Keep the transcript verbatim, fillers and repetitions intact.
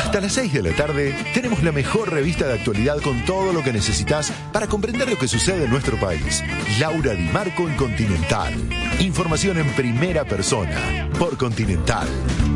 Hasta las seis de la tarde tenemos la mejor revista de actualidad con todo lo que necesitas para comprender lo que sucede en nuestro país. Laura Di Marco en Continental. Información en primera persona por Continental.